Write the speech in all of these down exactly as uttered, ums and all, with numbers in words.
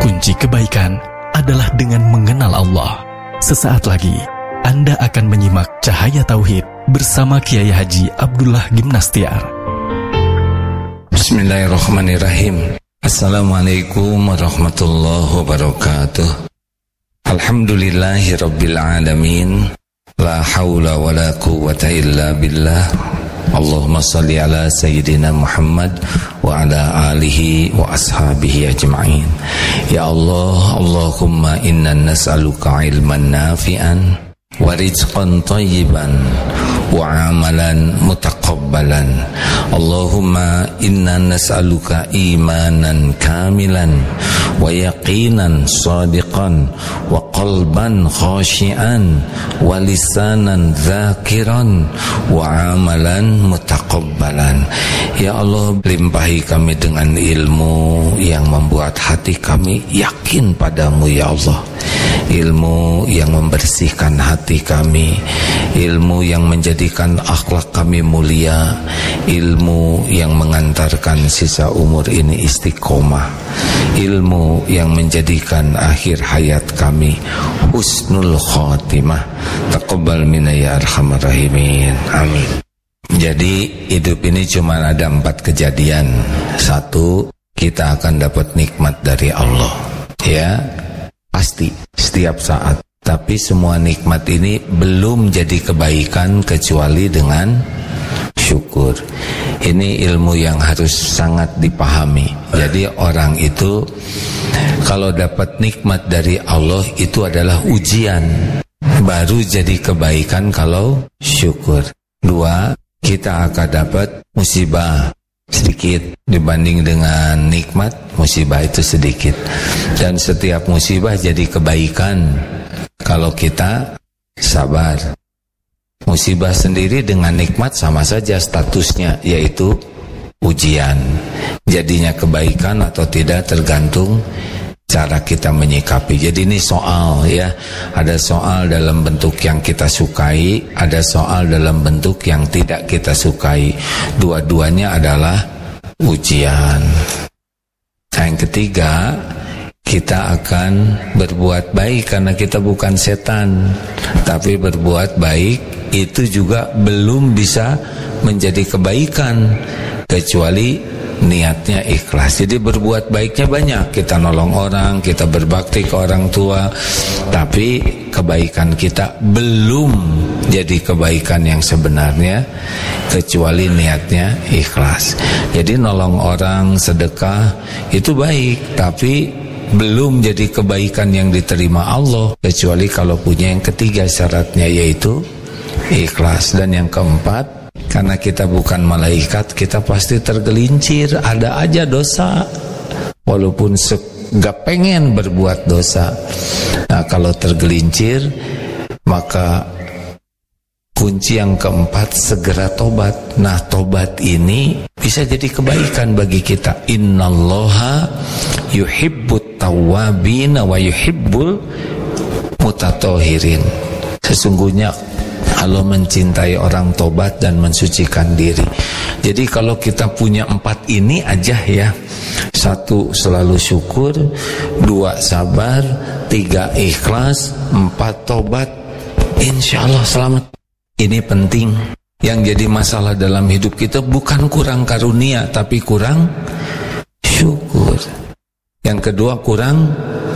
Kunci kebaikan adalah dengan mengenal Allah. Sesaat lagi, Anda akan menyimak Cahaya Tauhid bersama Kiai Haji Abdullah Gimnastiar. Bismillahirrahmanirrahim. Assalamualaikum warahmatullahi wabarakatuh. Alhamdulillahi rabbil alamin. La hawla wa la quwwata illa billah. Allahumma salli ala Sayyidina Muhammad wa ala alihi wa ashabihi ajma'in. Ya Allah, Allahumma inna nas'aluka ilman nafi'an wa rizqan tayyiban wa amalan mutaqabbalan. Allahumma inna nas'aluka imanan kamilan wa yaqinan sadiqan wa qalban khashi'an wa lisanan dzakiran wa amalan mutaqabbalan. Ya Allah, limpahi kami dengan ilmu yang membuat hati kami yakin padamu ya Allah. Ilmu yang membersihkan hati kami, ilmu yang menjadikan akhlak kami mulia, ilmu yang mengantarkan sisa umur ini istiqomah, ilmu yang menjadikan akhir hayat kami husnul khatimah. Taqabbal minna ya arhamar rahimin. Amin. Jadi hidup ini cuma ada empat kejadian. Satu, kita akan dapat nikmat dari Allah, ya pasti setiap saat. Tapi semua nikmat ini belum jadi kebaikan kecuali dengan syukur. Ini ilmu yang harus sangat dipahami. Jadi orang itu kalau dapat nikmat dari Allah itu adalah ujian, baru jadi kebaikan kalau syukur. Dua, kita akan dapat musibah sedikit dibanding dengan nikmat, musibah itu sedikit. Dan setiap musibah jadi kebaikan kalau kita sabar. Musibah sendiri dengan nikmat sama saja statusnya, yaitu ujian. Jadinya kebaikan atau tidak tergantung cara kita menyikapi. Jadi ini soal ya, ada soal dalam bentuk yang kita sukai, ada soal dalam bentuk yang tidak kita sukai. Dua-duanya adalah ujian. Yang ketiga, kita akan berbuat baik karena kita bukan setan. Tapi berbuat baik itu juga belum bisa menjadi kebaikan kecuali niatnya ikhlas. Jadi berbuat baiknya banyak, kita nolong orang, kita berbakti ke orang tua, tapi kebaikan kita belum jadi kebaikan yang sebenarnya kecuali niatnya ikhlas. Jadi nolong orang, sedekah itu baik, tapi belum jadi kebaikan yang diterima Allah kecuali kalau punya yang ketiga syaratnya, yaitu ikhlas. Dan yang keempat, karena kita bukan malaikat, kita pasti tergelincir, ada aja dosa walaupun gak pengen berbuat dosa. Nah, kalau tergelincir, maka kunci yang keempat, segera tobat. Nah, tobat ini bisa jadi kebaikan bagi kita. Innallaha yuhibbut tawwabin wa yuhibbul mutatahhirin. Sesungguhnya Allah mencintai orang tobat dan mensucikan diri. Jadi kalau kita punya empat ini aja ya, satu selalu syukur, dua sabar, tiga ikhlas, empat tobat, insya Allah selamat. Ini penting. Yang jadi masalah dalam hidup kita bukan kurang karunia, tapi kurang syukur. Yang kedua kurang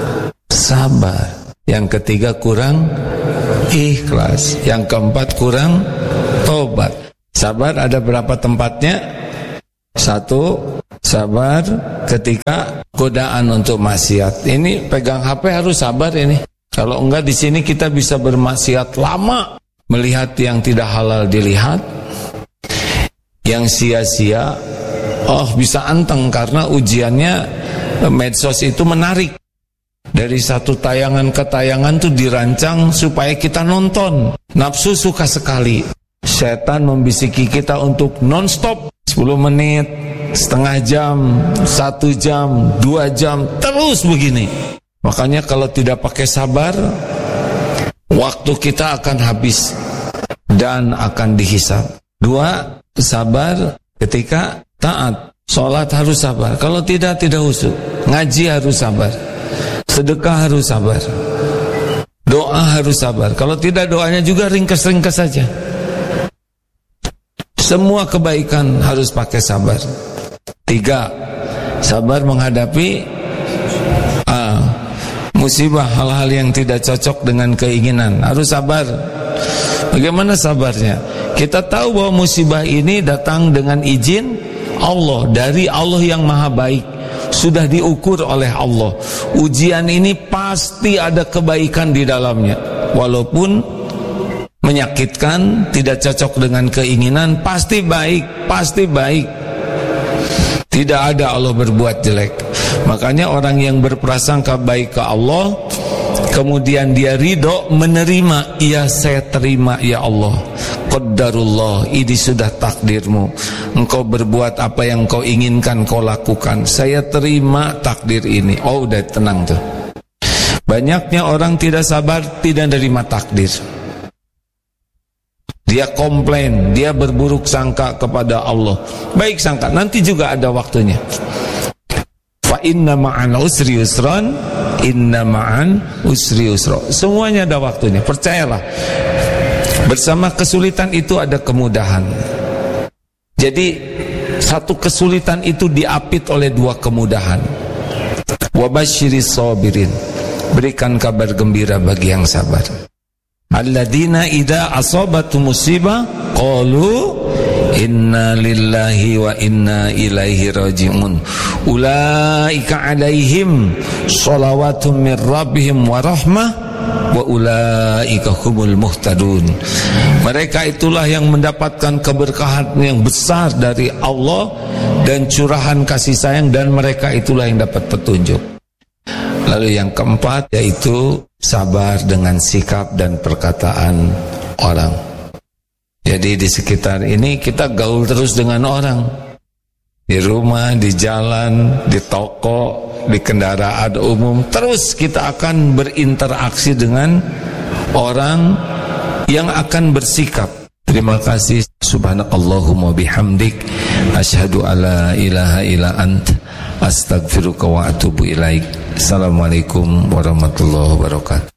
sabar. Yang ketiga kurang ikhlas. Yang keempat kurang tobat. Sabar ada berapa tempatnya? Satu, sabar ketika godaan untuk maksiat. Ini pegang H P harus sabar ini. Kalau enggak di sini kita bisa bermaksiat lama, melihat yang tidak halal dilihat, yang sia-sia, oh bisa anteng karena ujiannya medsos itu menarik. Dari satu tayangan ke tayangan tuh dirancang supaya kita nonton. Nafsu suka sekali. Setan membisiki kita untuk non-stop sepuluh menit, setengah jam, satu jam, dua jam, terus begini. Makanya kalau tidak pakai sabar, waktu kita akan habis dan akan dihisab. Dua, sabar ketika taat. Sholat harus sabar. Kalau tidak, tidak khusyuk. Ngaji harus sabar. Sedekah harus sabar. Doa harus sabar. Kalau tidak, doanya juga ringkas-ringkas saja. Semua kebaikan harus pakai sabar. Tiga, sabar menghadapi ah, musibah, hal-hal yang tidak cocok dengan keinginan. Harus sabar. Bagaimana sabarnya? Kita tahu bahwa musibah ini datang dengan izin Allah, dari Allah yang maha baik. Sudah diukur oleh Allah. Ujian ini pasti ada kebaikan di dalamnya. Walaupun menyakitkan, tidak cocok dengan keinginan, pasti baik, pasti baik. Tidak ada Allah berbuat jelek. Makanya orang yang berprasangka baik ke Allah, kemudian dia ridho menerima, ya saya terima ya Allah, qaddarullah, ini sudah takdirmu, engkau berbuat apa yang kau inginkan kau lakukan, saya terima takdir ini. Oh udah tenang tuh. Banyaknya orang tidak sabar, tidak menerima takdir. Dia komplain, dia berburuk sangka kepada Allah. Baik sangka, nanti juga ada waktunya. Fa inna ma'an usri yusran, inna ma'an usri yusra. Semuanya ada waktunya, percayalah. Bersama kesulitan itu ada kemudahan. Jadi satu kesulitan itu diapit oleh dua kemudahan. Wa basyiris sabirin, berikan kabar gembira bagi yang sabar. Alladzina idza asabatu musibah qalu inna lillahi wa inna ilaihi raji'un. Ulaika alaihim shalawatun min rabbihim wa rahmah wa ulaika humul muhtadun. Mereka itulah yang mendapatkan keberkahan yang besar dari Allah dan curahan kasih sayang, dan mereka itulah yang dapat petunjuk. Lalu yang keempat yaitu sabar dengan sikap dan perkataan orang. Jadi di sekitar ini kita gaul terus dengan orang. Di rumah, di jalan, di toko, di kendaraan umum, terus kita akan berinteraksi dengan orang yang akan bersikap. Terima kasih. Subhanakallahumma bihamdik, asyhadu alla ilaha illa ant, astaghfiruka wa atubu ilaik. Assalamualaikum warahmatullahi wabarakatuh.